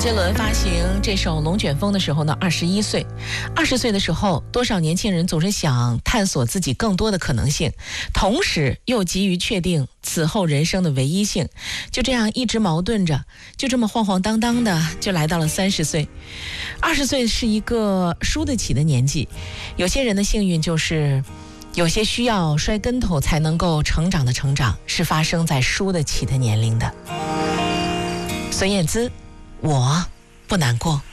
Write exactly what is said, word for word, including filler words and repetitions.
杰伦发行这首《龙卷风》的时候呢，二十一岁。二十岁的时候，多少年轻人总是想探索自己更多的可能性，同时又急于确定此后人生的唯一性，就这样一直矛盾着，就这么晃晃荡荡的就来到了三十岁。二十岁是一个输得起的年纪，有些人的幸运就是有些需要摔跟头才能够成长的成长，是发生在输得起的年龄的。孙燕姿，我不难过。